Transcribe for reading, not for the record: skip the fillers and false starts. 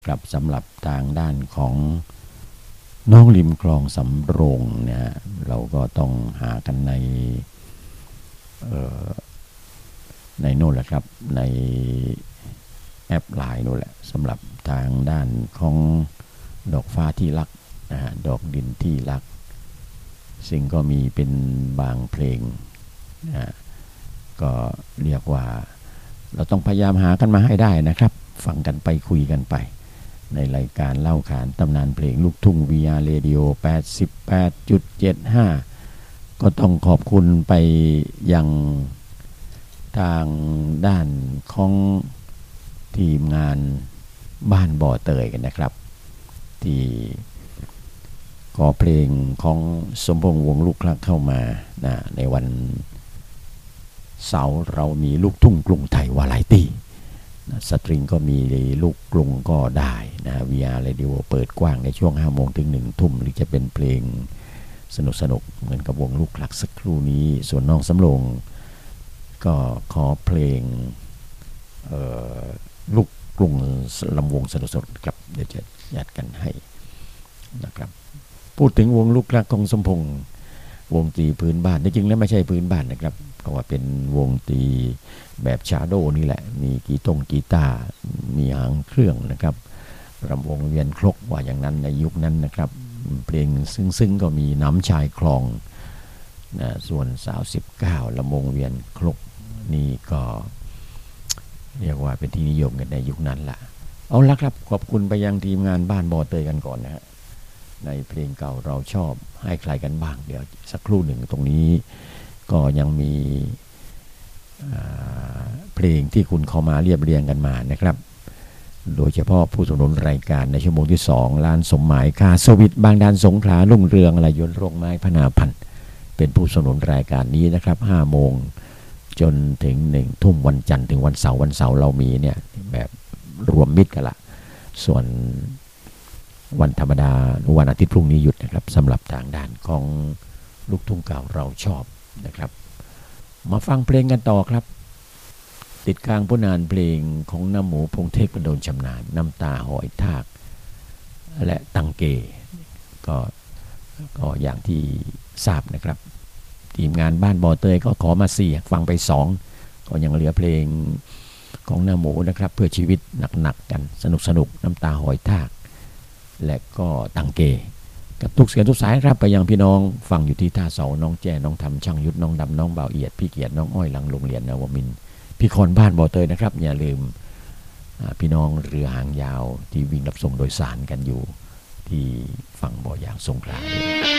นะครับสำหรับทางด้านของน้องริมคลองสำโรงเนี่ยเราก็ต้องหากันในโน่นแหละครับในแอปไลน์โน่นแหละสำหรับทางด้านของดอกฟ้าที่รักนะฮะดอกดินที่รักซึ่งก็มีเป็นบางเพลงนะก็เรียกว่าเราต้องพยายามหากันมาให้ได้นะครับฟังกันไปคุยกันไปในรายการเล่าขานตำนานเพลงลูกทุ่ง VR Radio 88.75 ก็ต้องขอบคุณไปยังทางด้านของทีมงานบ้านบ่อเตยกันนะครับที่ขอเพลงของสมพงษ์วงศ์ลูกคลักเข้ามานะในวันเสาร์เรามีลูกทุ่งกรุงไทยวาไรตี้สตริงก็มีลูกกรุงก็ได้นะ VR Radio เปิดกว้างในช่วง 5 โมงถึง 1 ทุ่มหรือจะเป็นเพลงสนุกเหมือนกับวงลูกคลักสักครู่นี้ส่วนน้องสำโรงก็ขอเพลงลูกกรุงลำวงสนุกครับเดี๋ยวจะยัดกันให้นะครับพูดถึงวงลูกคลักของสมพงษ์วงตีพื้นบ้านจริงๆแล้วไม่ใช่พื้นบ้านนะครับเพราะว่าเป็นวงตีแบบชาโดนี่แหละมีกีตาร์มีหางเครื่องนะครับรำวงเวียนครกว่าอย่างนั้นในยุคนั้นนะครับเพลงซึ่งก็มีน้ำชายคลองนะส่วนสาว19ลำวงเวียนครกนี่ก็เรียกว่าเป็นที่นิยมกันในยุคนั้นล่ะเอาละครับขอบคุณไปยังทีมงานบ้านบ่อเตยกันก่อนนะฮะในเพลงเก่าเราชอบให้ใครกันบ้างเดี๋ยวสักครู่หนึ่งตรงนี้ก็ยังมีเพลงที่คุณเข้ามาเรียบเรียงกันมานะครับโดยเฉพาะผู้สนับสนุนรายการในชั่วโมงที่2ล้านสมหมายคาสวิตบางดานสงขลารุ่งเรืองอะไรยนต์โรงไม้พนาพันธ์เป็นผู้สนับสนุนรายการนี้นะครับ5 โมงจนถึง1 ทุ่มวันจันทร์ถึงวันเสาร์เรามีเนี่ยแบบรวมมิตรกันละส่วนวันธรรมดาวันอาทิตย์พรุ่งนี้หยุดนะครับสำหรับทางด้านของลูกทุ่งเก่าเราชอบนะครับมาฟังเพลงกันต่อครับติดค้างผลงานเพลงของน้ำหมูพงเทพกระโดนชำนาญน้ำตาหอยทากและตังเกก็อย่างที่ทราบนะครับทีมงานบ้านบ่อเตยก็ขอมา4ฟังไป2ก็ยังเหลือเพลงของน้ำหมูนะครับเพื่อชีวิตหนักๆกันสนุกน้ำตาหอยทากและก็ตังเกกับทุกเสียงทุกสายครับไปยังพี่น้องฟังอยู่ที่ท่าเสาน้องแจ้น้องทำช่างยุทธน้องดำน้องเบาเอียดพี่เกียรติน้องอ้อยหลังโรงเรียนนวมินทร์พี่คอนบ้านบ่อเตยนะครับอย่าลืมพี่น้องเรือหางยาวที่วิ่งรับส่งโดยสารกันอยู่ที่ฝั่งบ่อยางสงขลา